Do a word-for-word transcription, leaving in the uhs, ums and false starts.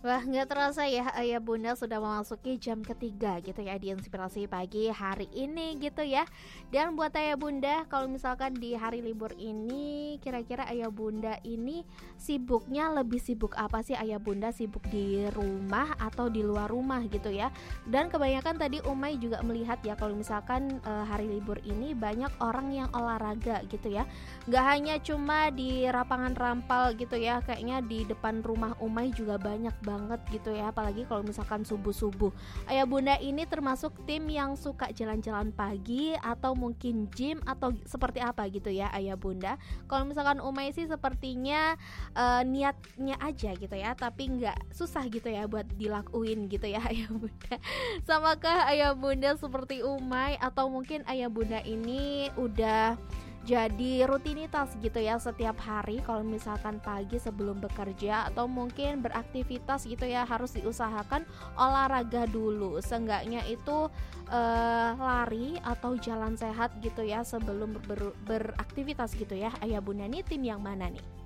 Wah, nggak terasa ya Ayah Bunda sudah memasuki jam ketiga gitu ya di Inspirasi Pagi hari ini gitu ya. Dan buat Ayah Bunda, kalau misalkan di hari libur ini, kira-kira Ayah Bunda ini sibuknya lebih sibuk apa sih Ayah Bunda? Sibuk di rumah atau di luar rumah gitu ya. Dan kebanyakan tadi Umay juga melihat ya kalau misalkan eh, hari libur ini banyak orang yang olahraga gitu ya. Nggak hanya cuma di lapangan rampal gitu ya, kayaknya di depan rumah Umay juga banyak banget gitu ya, apalagi kalau misalkan subuh-subuh. Ayah Bunda ini termasuk tim yang suka jalan-jalan pagi atau mungkin gym atau seperti apa gitu ya Ayah Bunda. Kalau misalkan Umay sih sepertinya uh, niatnya aja gitu ya, tapi nggak susah gitu ya buat dilakuin gitu ya Ayah Bunda. Samakah Ayah Bunda seperti Umay atau mungkin Ayah Bunda ini udah jadi rutinitas gitu ya setiap hari kalau misalkan pagi sebelum bekerja atau mungkin beraktivitas gitu ya harus diusahakan olahraga dulu, seenggaknya itu eh, lari atau jalan sehat gitu ya sebelum ber- beraktivitas gitu ya. Ayah Bunda nih tim yang mana nih?